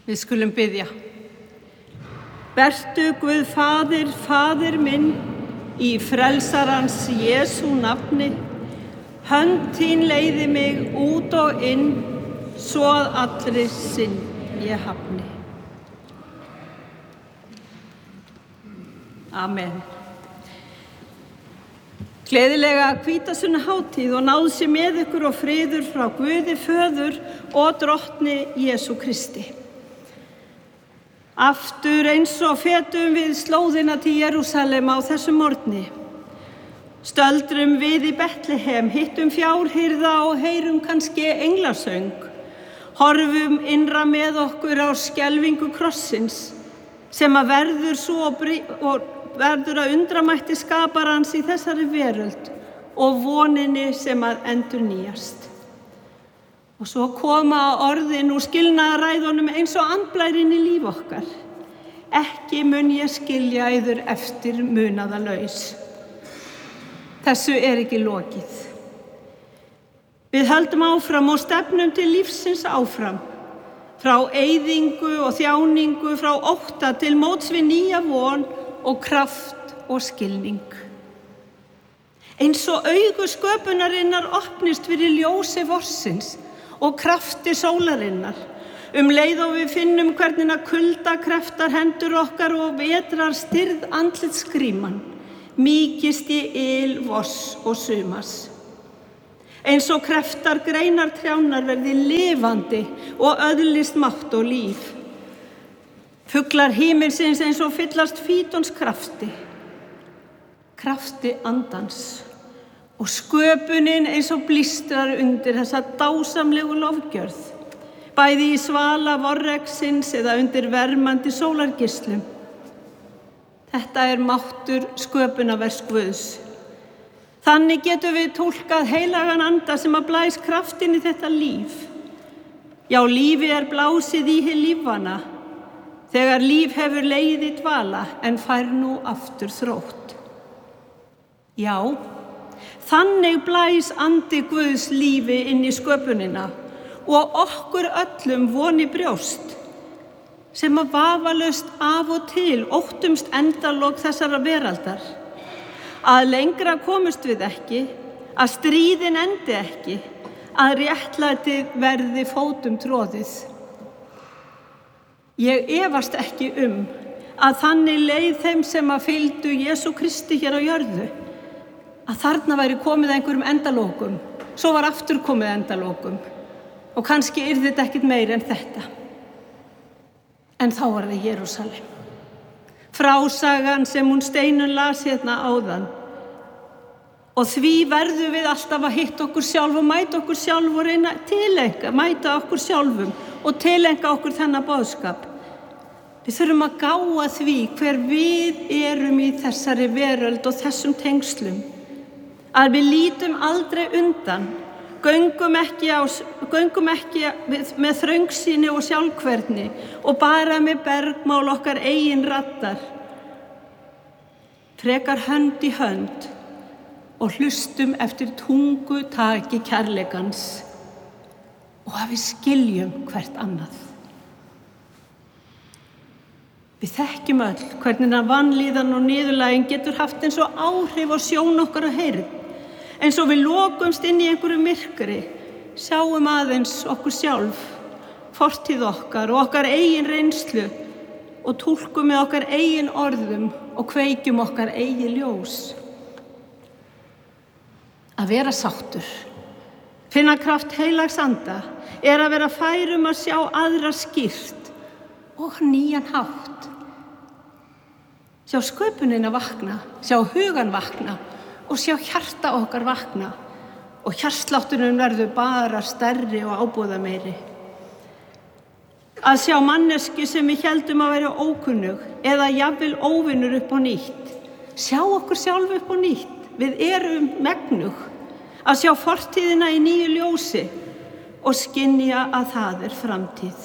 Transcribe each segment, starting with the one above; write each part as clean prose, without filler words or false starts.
Við skulum biðja. Vertu Guð Faðir, Faðir minn, í frelsarans Jesú nafni, hönd þín leiði mig út og inn, svo að allri synd ég hafni. Amen. Gleðilega hvítasunnuhátíð og náð sé með ykkur og friður frá Guði Föður og Drottni Jesú Kristi. Aftur eins og fetum við slóðina til Jerúsalem á þessum morgni. Stöldrum við í Betlehem, hittum fjárhirða og heyrum kannski englasöng. Horfum innra með okkur á skelfingu krossins, sem að verður að undramætti skaparans í þessari veröld og voninni sem að endurnýjast. Og svo koma orðin úr skilnaðaræðunum eins og andblærinn í líf okkar. Ekki mun ég skilja yður eftir munaðalaus. Þessu ekki lokið. Við höldum áfram og stefnum til lífsins áfram. Frá eyðingu og þjáningu, frá ótta til móts við nýja von og kraft og skilning. Eins og augu sköpunarinnar opnist fyrir ljósi vorsins og krafti sólarinnar, leið og við finnum hvernig að kulda kreftar hendur okkar og vetrar stirð andlitsgríman, mýkist í yl voss og sumars. Eins og kreftar greinar trjánar verði lifandi og öðlist mátt og líf. Fuglar himilsins eins og fyllast fítons krafti andans. Og sköpunin eins og blístrar undir þessa dásamlegu lofgjörð, bæði í svala vorregsins eða undir vermandi sólargeislum. Þetta máttur sköpunarverks Guðs. Þannig getum við túlkað heilagan anda sem að blæs kraftin í þetta líf. Já, lífi blásið í hið lífvana, þegar líf hefur legið í dvala en fær nú aftur þrótt. Já, þannig blæs andi Guðs lífi inn í sköpunina og okkur öllum von í brjóst, sem að vafalaust af og til óttumst endalok þessara veraldar. Að lengra komust við ekki, að stríðin endi ekki, að réttlætið verði fótum troðið. Ég efast ekki að þannig leið þeim sem að fylgdu Jesú Kristi hér á jörðu, að þarna væri komið einhverjum endalokum, svo var aftur komið endalokum og kannski þetta ekkert meir en þetta. En þá var það Jerúsalem. Frásagan sem hún Steinunn las hérna áðan. Og því verðum við alltaf að hitta okkur sjálf og mæta okkur sjálf og reyna mæta okkur sjálfum og tilenga okkur þennan boðskap. Við þurfum að gá að því hver við í þessari veröld og þessum tengslum. Að við lítum aldrei undan, göngum ekki með þröngsýni og sjálfhverfni og bara með bergmál okkar eigin raddar. Frekar hönd í hönd og hlustum eftir tungu taki kærleikans og að við skiljum hvert annað. Við þekkjum öll hvernig að vanlíðan og niðurlæging getur haft eins og áhrif á sjón okkar og heyrn. Eins og við lokumst inn í einhverju myrkri, sjáum aðeins okkur sjálf, fortíð okkar og okkar eigin reynslu og túlkum með okkar eigin orðum og kveikjum okkar eigin ljós. Að vera sáttur, finna kraft heilags anda, að vera færum að sjá aðra skýrt og nýjan hátt. Sjá sköpunina vakna, sjá hugan vakna og sjá hjarta okkar vakna og hjartslátturinn verður bara stærri og ábúðameiri. Að sjá mannesku sem við héldum að vera ókunnug eða jafnvel óvinnur upp á nýtt. Sjá okkur sjálf upp á nýtt, við megnug. Að sjá fortíðina í nýju ljósi og skynja að það framtíð.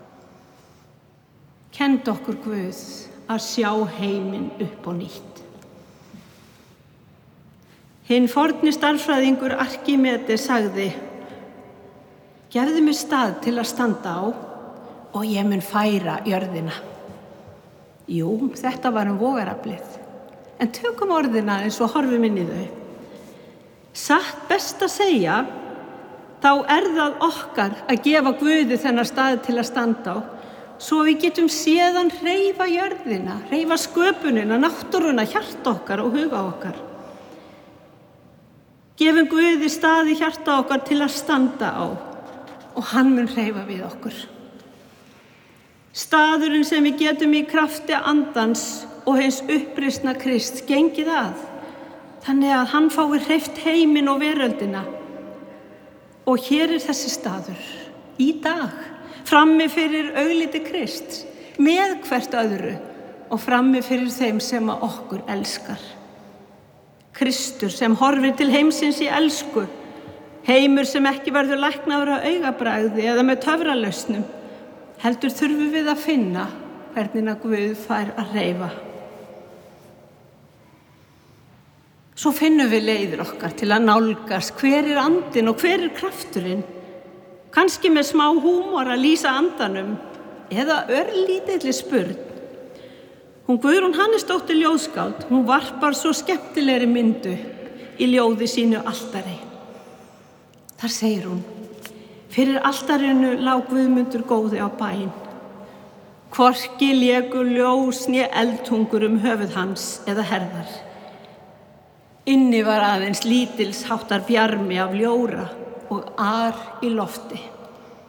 Kenndi okkur Guð að sjá heiminn upp á nýtt. Hinn forni stærðfræðingur Arkímedes sagði: Gerðu mig stað til að standa á og ég mun færa jörðina. Jú, þetta var vogaraflið. En tökum orðina eins og horfum inn í þau. Satt best að segja, þá það okkar að gefa Guði þennan stað til að standa á, svo við getum séðan hreyfa jörðina, hreyfa sköpunina, náttúruna, hjarta okkar og huga okkar. Gefum Guði stað í hjarta okkar til að standa á og hann mun hreyfa við okkur. Staðurinn sem við getum í krafti andans og hins uppreisna Krists gengið að, þannig að hann fái hreyft heiminn og veröldina. Og hér þessi staður, í dag, frammi fyrir augliti Krists, með hvert öðru og frammi fyrir þeim sem að okkur elskar. Kristur sem horfir til heimsins í elsku, heimur sem ekki verður læknaður á augabragði eða með töfralausnum, heldur þurfum við að finna hvernig að Guð fær að hreyfa. Svo finnum við leiðir okkar til að nálgast hver andinn og hver krafturinn, kannski með smá húmor að lýsa andanum eða örlítilli spurn. Hún Guðrún Hannesdóttir ljóðskáld, hún varpar svo skemmtilegri myndu í ljóði sínu altari. Þar segir hún: fyrir altarinu lá Guðmundur góði á bæn. Hvorki léku ljós né eldtungur höfuð hans eða herðar. Inni var aðeins lítils háttar bjarmi af ljóra og ar í lofti.